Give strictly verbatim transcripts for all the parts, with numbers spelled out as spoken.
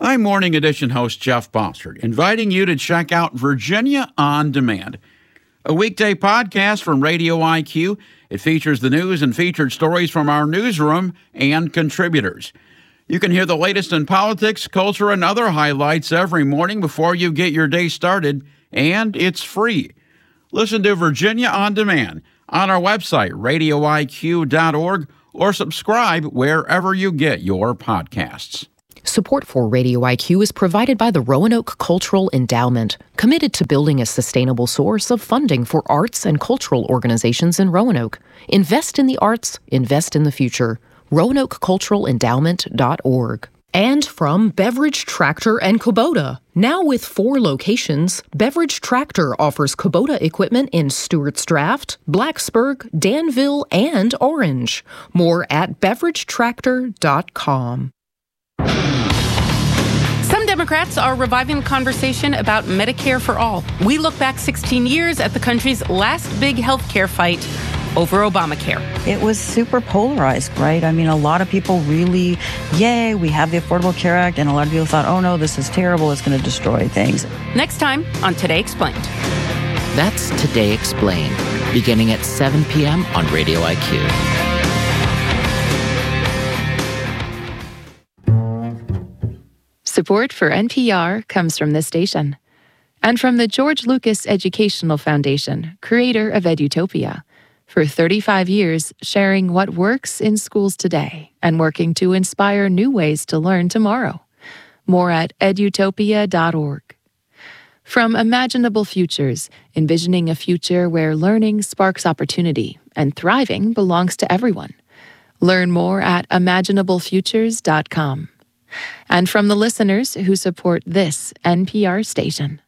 I'm Morning Edition host Jeff Bossert, inviting you to check out Virginia On Demand, a weekday podcast from Radio I Q. It features the news and featured stories from our newsroom and contributors. You can hear the latest in politics, culture, and other highlights every morning before you get your day started, and it's free. Listen to Virginia On Demand on our website, radio I Q dot org, or subscribe wherever you get your podcasts. Support for Radio I Q is provided by the Roanoke Cultural Endowment, committed to building a sustainable source of funding for arts and cultural organizations in Roanoke. Invest in the arts, invest in the future. roanoke cultural endowment dot org. And from Beverage Tractor and Kubota. Now with four locations, Beverage Tractor offers Kubota equipment in Stewart's Draft, Blacksburg, Danville, and Orange. More at beverage tractor dot com. Some Democrats are reviving the conversation about Medicare for all. We look back sixteen years at the country's last big health care fight over Obamacare. It was super polarized, right? I mean, a lot of people really, yay, we have the Affordable Care Act, and a lot of people thought, oh no, this is terrible, it's going to destroy things. Next time on Today Explained. That's Today Explained, beginning at seven p.m. on Radio I Q. Support for N P R comes from this station and from the George Lucas Educational Foundation, creator of Edutopia. For thirty-five years, sharing what works in schools today and working to inspire new ways to learn tomorrow. More at edutopia dot org. From Imaginable Futures, envisioning a future where learning sparks opportunity and thriving belongs to everyone. Learn more at imaginable futures dot com. And from the listeners who support this N P R station.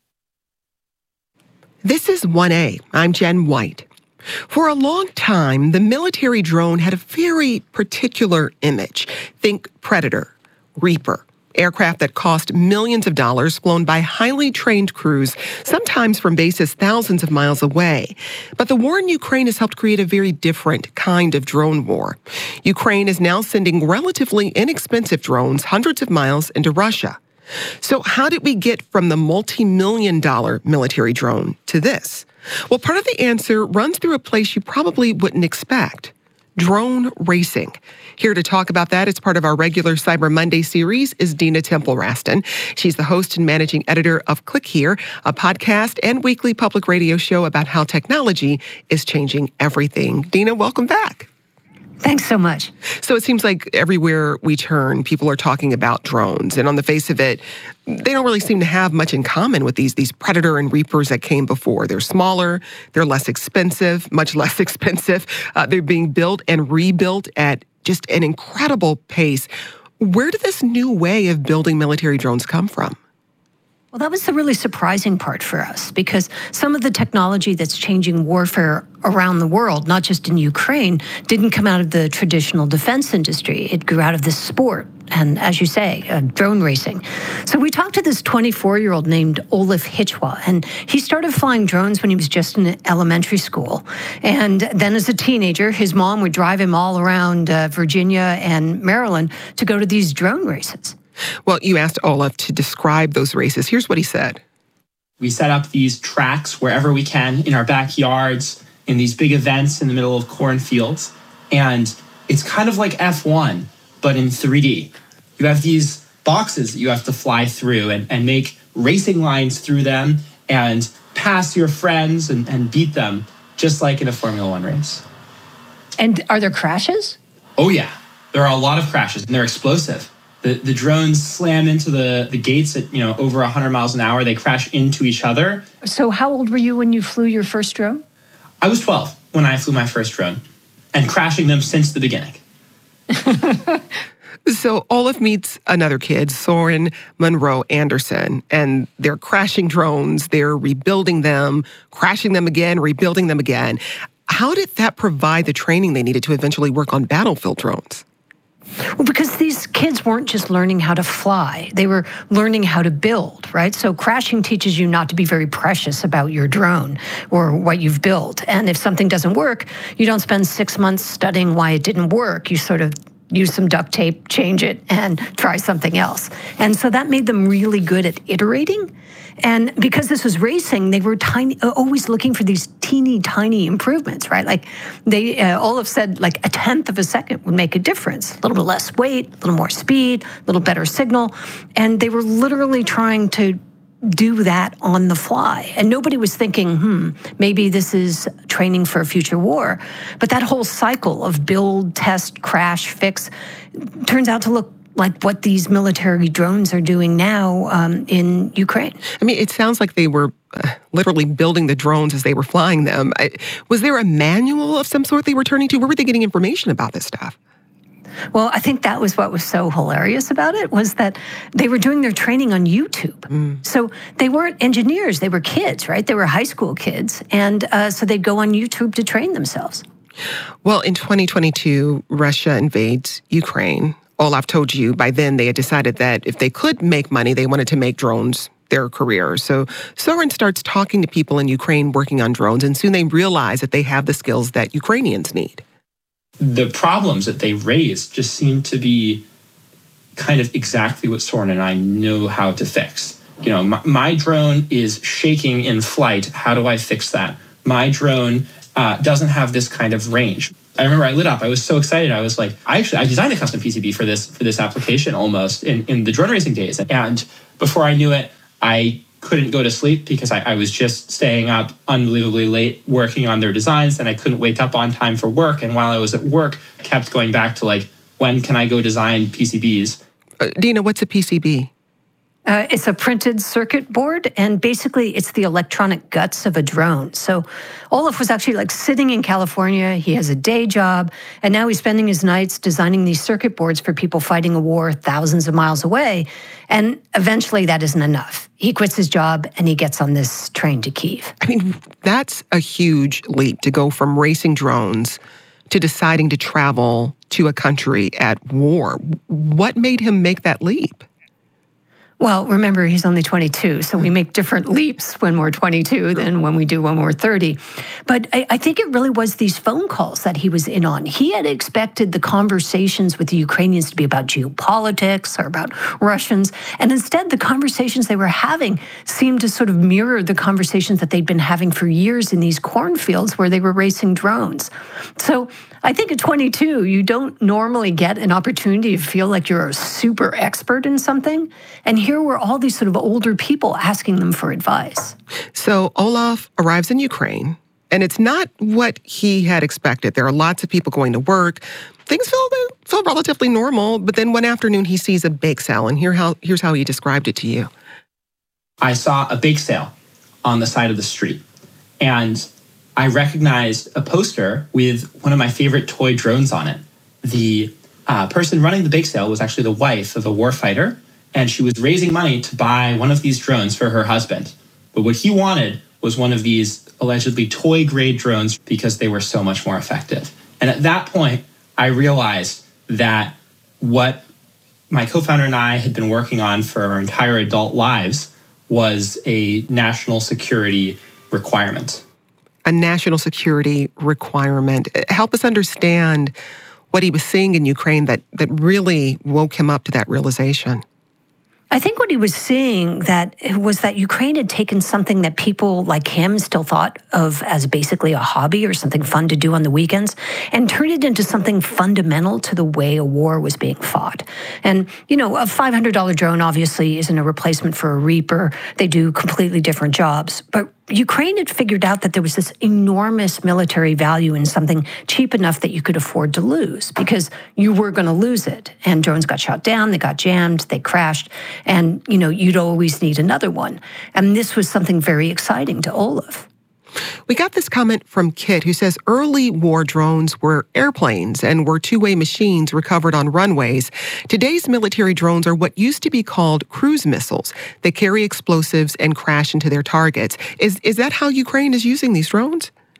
This is one A. I'm Jen White. For a long time, the military drone had a very particular image. Think Predator, Reaper, aircraft that cost millions of dollars, flown by highly trained crews, sometimes from bases thousands of miles away. But the war in Ukraine has helped create a very different kind of drone war. Ukraine is now sending relatively inexpensive drones hundreds of miles into Russia. So how did we get from the multi-million dollar military drone to this? Well, part of the answer runs through a place you probably wouldn't expect: drone racing. Here to talk about that as part of our regular Cyber Monday series is Dina Temple-Raston. She's the host and managing editor of Click Here, a podcast and weekly public radio show about how technology is changing everything. Dina, welcome back. Thanks so much. So it seems like everywhere we turn, people are talking about drones. And on the face of it, they don't really seem to have much in common with these, these Predator and Reapers that came before. They're smaller, they're less expensive, much less expensive. Uh, they're being built and rebuilt at just an incredible pace. Where did this new way of building military drones come from? Well, that was the really surprising part for us, because some of the technology that's changing warfare around the world, not just in Ukraine, didn't come out of the traditional defense industry. It grew out of this sport, and as you say, uh, drone racing. So we talked to this twenty-four-year-old named Olaf Hichwa, and he started flying drones when he was just in elementary school. And then as a teenager, his mom would drive him all around uh, Virginia and Maryland to go to these drone races. Well, you asked Olaf to describe those races. Here's what he said. We set up these tracks wherever we can in our backyards, in these big events in the middle of cornfields. And it's kind of like F one, but in three D. You have these boxes that you have to fly through and, and make racing lines through them and pass your friends and, and beat them, just like in a Formula One race. And are there crashes? Oh, yeah. There are a lot of crashes, and they're explosive. The the drones slam into the, the gates at, you know, over one hundred miles an hour. They crash into each other. So how old were you when you flew your first drone? I was twelve when I flew my first drone, and crashing them since the beginning. So Olaf meets another kid, Soren Monroe Anderson, and they're crashing drones. They're rebuilding them, crashing them again, rebuilding them again. How did that provide the training they needed to eventually work on battlefield drones? Well, because these kids weren't just learning how to fly. They were learning how to build, right? So crashing teaches you not to be very precious about your drone or what you've built. And if something doesn't work, you don't spend six months studying why it didn't work. You sort of use some duct tape, change it, and try something else. And so that made them really good at iterating. And because this was racing, they were tiny, always looking for these teeny tiny improvements, right? Like they, uh, Olaf said, like a tenth of a second would make a difference. A little bit less weight, a little more speed, a little better signal. And they were literally trying to do that on the fly. And nobody was thinking, hmm, maybe this is training for a future war. But that whole cycle of build, test, crash, fix turns out to look like what these military drones are doing now um, in Ukraine. I mean, it sounds like they were uh, literally building the drones as they were flying them. I, was there a manual of some sort they were turning to? Where were they getting information about this stuff? Well, I think that was what was so hilarious about it, was that they were doing their training on YouTube. Mm. So they weren't engineers, they were kids, right? They were high school kids. And uh, so they'd go on YouTube to train themselves. Well, in twenty twenty-two, Russia invades Ukraine. Olaf told you by then they had decided that if they could make money, they wanted to make drones their career. So Soren starts talking to people in Ukraine working on drones, and soon they realize that they have the skills that Ukrainians need. The problems that they raised just seem to be kind of exactly what Soren and I know how to fix. You know, my, my drone is shaking in flight. How do I fix that? My drone uh, doesn't have this kind of range. I remember I lit up. I was so excited. I was like, I actually I designed a custom P C B for this for this application almost in, in the drone racing days. And before I knew it, I couldn't go to sleep because I, I was just staying up unbelievably late working on their designs, and I couldn't wake up on time for work. And while I was at work, I kept going back to like, when can I go design P C Bs? Uh, Dina, what's a P C B? Uh, it's a printed circuit board, and basically it's the electronic guts of a drone. So Olaf was actually like sitting in California. He has a day job, and now he's spending his nights designing these circuit boards for people fighting a war thousands of miles away. And eventually that isn't enough. He quits his job and he gets on this train to Kyiv. I mean, that's a huge leap to go from racing drones to deciding to travel to a country at war. What made him make that leap? Well, remember, he's only twenty-two, so we make different leaps when we're twenty-two than when we do when we're thirty. But I, I think it really was these phone calls that he was in on. He had expected the conversations with the Ukrainians to be about geopolitics or about Russians, and instead the conversations they were having seemed to sort of mirror the conversations that they'd been having for years in these cornfields where they were racing drones. So I think at twenty-two, you don't normally get an opportunity to feel like you're a super expert in something. And here were all these sort of older people asking them for advice. So Olaf arrives in Ukraine, and it's not what he had expected. There are lots of people going to work. Things feel, feel relatively normal, but then one afternoon he sees a bake sale, and here how, here's how he described it to you. I saw a bake sale on the side of the street, and I recognized a poster with one of my favorite toy drones on it. The uh, person running the bake sale was actually the wife of a warfighter, and she was raising money to buy one of these drones for her husband. But what he wanted was one of these allegedly toy-grade drones because they were so much more effective. And at that point, I realized that what my co-founder and I had been working on for our entire adult lives was a national security requirement. A national security requirement. Help us understand what he was seeing in Ukraine that, that really woke him up to that realization. I think what he was seeing that was that Ukraine had taken something that people like him still thought of as basically a hobby or something fun to do on the weekends and turned it into something fundamental to the way a war was being fought. And, you know, a five hundred dollar drone obviously isn't a replacement for a Reaper. They do completely different jobs. But Ukraine had figured out that there was this enormous military value in something cheap enough that you could afford to lose because you were going to lose it. And drones got shot down, they got jammed, they crashed, and, you know, you'd always need another one. And this was something very exciting to Olaf. We got this comment from Kit, who says early war drones were airplanes and were two-way machines recovered on runways. Today's military drones are what used to be called cruise missiles. They carry explosives and crash into their targets. Is, is that how Ukraine is using these drones?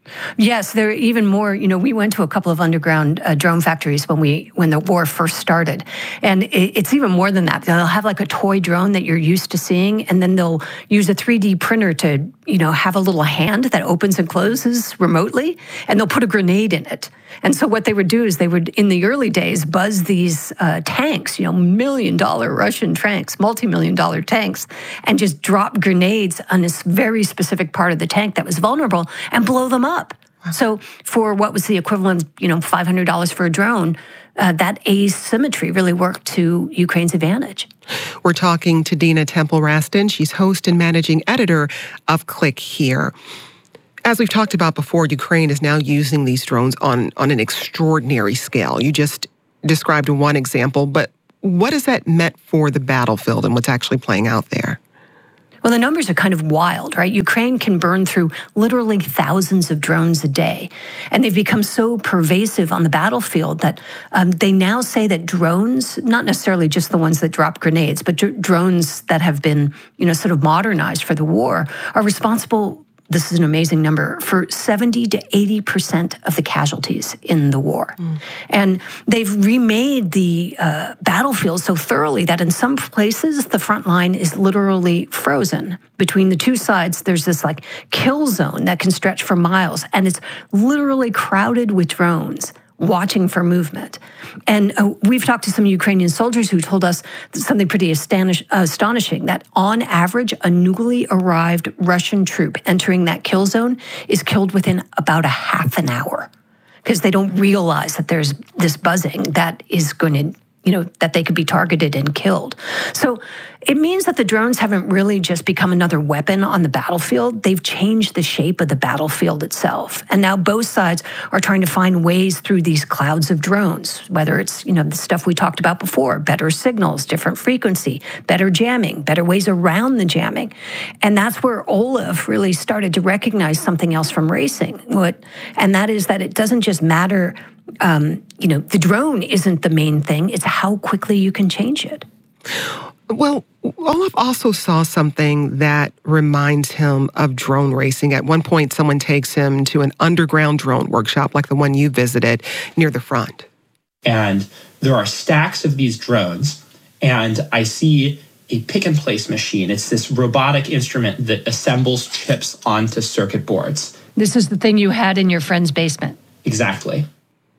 Yes, there are even more. You know, we went to a couple of underground uh, drone factories when we when the war first started, and it, it's even more than that. They'll have like a toy drone that you're used to seeing, and then they'll use a three D printer to, you know, have a little hand that opens and closes remotely, and they'll put a grenade in it. And so what they would do is they would, in the early days, buzz these uh, tanks, you know, million-dollar Russian tanks, multi-million dollar tanks, and just drop grenades on this very specific part of the tank that was vulnerable and blow them up. So for what was the equivalent, you know, five hundred dollars for a drone, uh, that asymmetry really worked to Ukraine's advantage. We're talking to Dina Temple-Raston. She's host and managing editor of Click Here. As we've talked about before, Ukraine is now using these drones on, on an extraordinary scale. You just described one example, but what has that meant for the battlefield and what's actually playing out there? Well, the numbers are kind of wild, right? Ukraine can burn through literally thousands of drones a day. And they've become so pervasive on the battlefield that um, they now say that drones, not necessarily just the ones that drop grenades, but dr- drones that have been, you know, sort of modernized for the war, are responsible, this is an amazing number, for seventy to eighty percent of the casualties in the war. Mm. And they've remade the uh, battlefield so thoroughly that in some places, the front line is literally frozen. Between the two sides, there's this like kill zone that can stretch for miles, and it's literally crowded with drones watching for movement. And uh, we've talked to some Ukrainian soldiers who told us something pretty astonish, uh, astonishing, that on average, a newly arrived Russian troop entering that kill zone is killed within about a half an hour, because they don't realize that there's this buzzing that is going to, you know, that they could be targeted and killed. So it means that the drones haven't really just become another weapon on the battlefield. They've changed the shape of the battlefield itself. And now both sides are trying to find ways through these clouds of drones, whether it's, you know, the stuff we talked about before, better signals, different frequency, better jamming, better ways around the jamming. And that's where Olaf really started to recognize something else from racing. What, and that is that it doesn't just matter, um, you know, the drone isn't the main thing, it's how quickly you can change it. Well, Olaf also saw something that reminds him of drone racing. At one point, someone takes him to an underground drone workshop like the one you visited near the front. And there are stacks of these drones, and I see a pick-and-place machine. It's this robotic instrument that assembles chips onto circuit boards. This is the thing you had in your friend's basement. Exactly.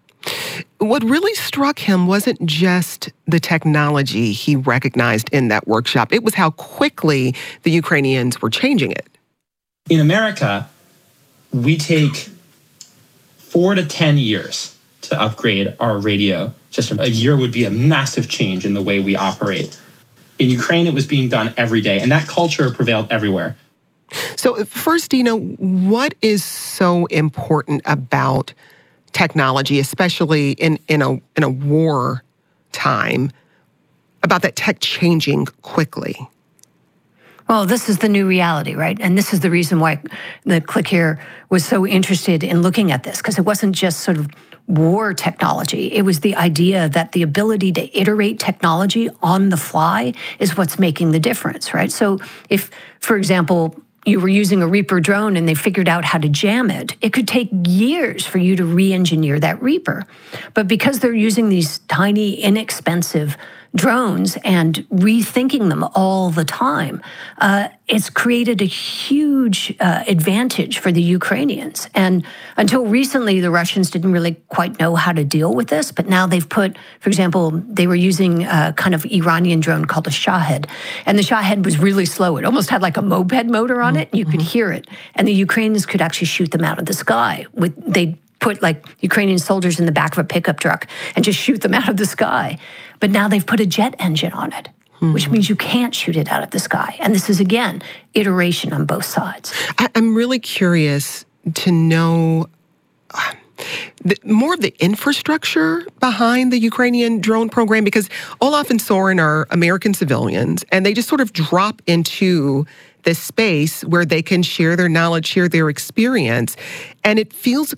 What really struck him wasn't just the technology he recognized in that workshop. It was how quickly the Ukrainians were changing it. In America, we take four to ten years to upgrade our radio system. A year would be a massive change in the way we operate. In Ukraine, it was being done every day, and that culture prevailed everywhere. So first, Dina, what is so important about technology, especially in, in a in a war time, about that tech changing quickly? Well, this is the new reality, right? And this is the reason why the Click Here was so interested in looking at this, because it wasn't just sort of war technology. It was the idea that the ability to iterate technology on the fly is what's making the difference, right? So if, for example, you were using a Reaper drone and they figured out how to jam it, it could take years for you to re-engineer that Reaper. But because they're using these tiny, inexpensive drones and rethinking them all the time, uh, it's created a huge uh, advantage for the Ukrainians. And until recently, the Russians didn't really quite know how to deal with this, but now they've put, for example, they were using a kind of Iranian drone called a Shahed, and the Shahed was really slow. It almost had like a moped motor on it, and you could hear it. And the Ukrainians could actually shoot them out of the sky. With they put like Ukrainian soldiers in the back of a pickup truck and just shoot them out of the sky. But now they've put a jet engine on it, mm-hmm. which means you can't shoot it out of the sky. And this is, again, iteration on both sides. I, I'm really curious to know uh, the, more of the infrastructure behind the Ukrainian drone program, because Olaf and Soren are American civilians, and they just sort of drop into this space where they can share their knowledge, share their experience, and it feels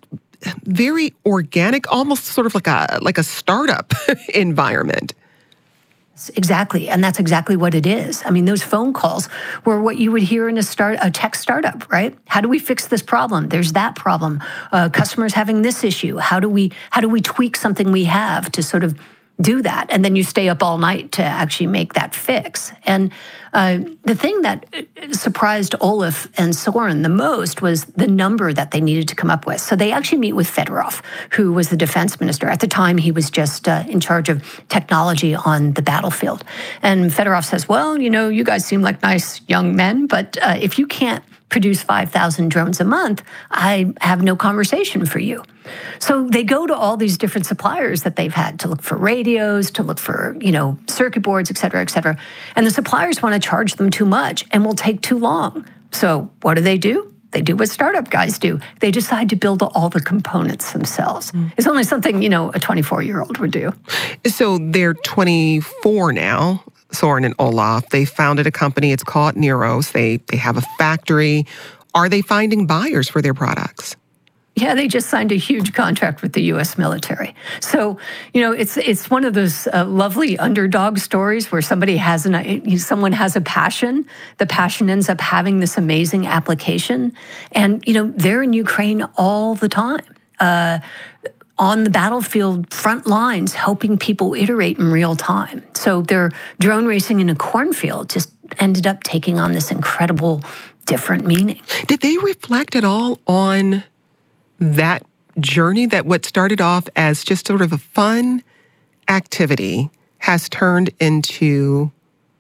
very organic, almost sort of like a like a startup environment. Exactly. And that's exactly what it is. I mean, those phone calls were what you would hear in a start, a tech startup, right? How do we fix this problem? There's that problem. Uh, customers having this issue. How do we, how do we tweak something we have to sort of do that? And then you stay up all night to actually make that fix. And uh, the thing that surprised Olaf and Soren the most was the number that they needed to come up with. So they actually meet with Fedorov, who was the defense minister. At the time, he was just uh, in charge of technology on the battlefield. And Fedorov says, well, you know, you guys seem like nice young men, but uh, if you can't produce five thousand drones a month, I have no conversation for you. So they go to all these different suppliers that they've had to look for radios, to look for, you know, circuit boards, et cetera, et cetera. And the suppliers want to charge them too much and will take too long. So what do they do? They do what startup guys do. They decide to build all the components themselves. Mm. It's only something, you know, a twenty-four-year-old would do. So they're twenty-four now. Soren and Olaf, they founded a company. It's called Neros. They they have a factory. Are they finding buyers for their products? Yeah, they just signed a huge contract with the U S military. So, you know, it's it's one of those uh, lovely underdog stories where somebody has an someone has a passion. The passion ends up having this amazing application, and you know they're in Ukraine all the time. Uh, on the battlefield front lines, helping people iterate in real time. So their drone racing in a cornfield just ended up taking on this incredible different meaning. Did they reflect at all on that journey, that what started off as just sort of a fun activity has turned into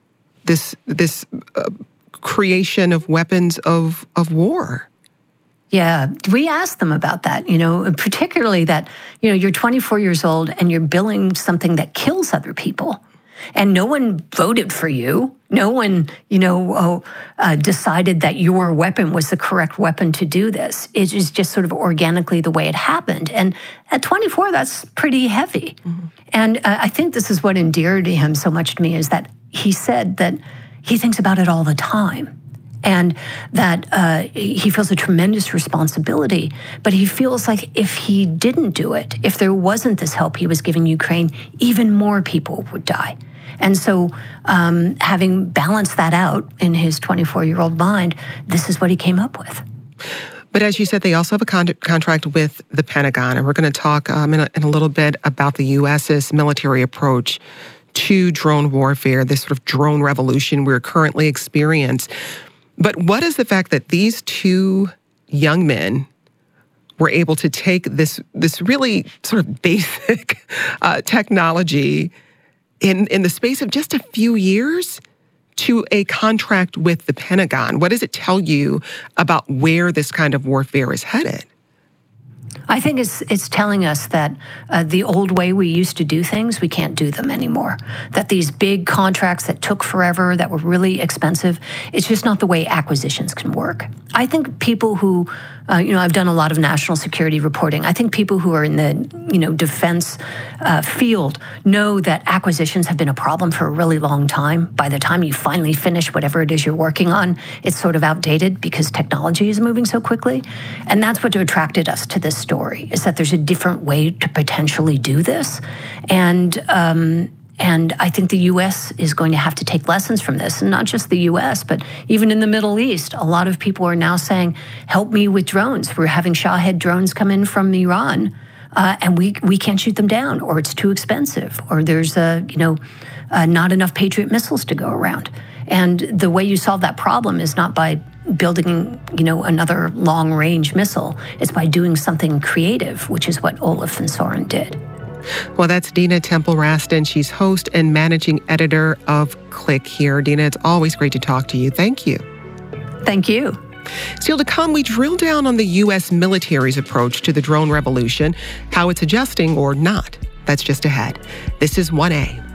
this this uh, creation of weapons of, of war? Yeah, we asked them about that, you know, particularly that, you know, you're twenty-four years old and you're building something that kills other people. And no one voted for you. No one, you know, oh, uh, decided that your weapon was the correct weapon to do this. It is just sort of organically the way it happened. And at twenty-four, that's pretty heavy. Mm-hmm. And uh, I think this is what endeared him so much to me, is that he said that he thinks about it all the time. And that uh, he feels a tremendous responsibility, but he feels like if he didn't do it, if there wasn't this help he was giving Ukraine, even more people would die. And so um, having balanced that out in his twenty-four-year-old mind, this is what he came up with. But as you said, they also have a con- contract with the Pentagon, and we're going to talk um, in, a, in a little bit about the U S's military approach to drone warfare, this sort of drone revolution we're currently experiencing. But what is the fact that these two young men were able to take this this really sort of basic uh, technology in, in the space of just a few years to a contract with the Pentagon? What does it tell you about where this kind of warfare is headed? I think it's it's telling us that uh, the old way we used to do things, we can't do them anymore. That these big contracts that took forever, that were really expensive, it's just not the way acquisitions can work. I think people who, uh, you know, I've done a lot of national security reporting. I think people who are in the, you know, defense uh, field know that acquisitions have been a problem for a really long time. By the time you finally finish whatever it is you're working on, it's sort of outdated because technology is moving so quickly. And that's what attracted us to this story, is that there's a different way to potentially do this. And um, and I think the U S is going to have to take lessons from this, and not just the U S, but even in the Middle East. A lot of people are now saying, help me with drones. We're having Shahed drones come in from Iran, uh, and we we can't shoot them down, or it's too expensive, or there's, uh, you know, uh, not enough Patriot missiles to go around. And the way you solve that problem is not by building, you know, another long-range missile. It's by doing something creative, which is what Olaf and Soren did. Well, that's Dina Temple-Raston. She's host and managing editor of Click Here. Dina, it's always great to talk to you. Thank you. Thank you. Still to come, we drill down on the U S military's approach to the drone revolution, how it's adjusting or not. That's just ahead. This is one A.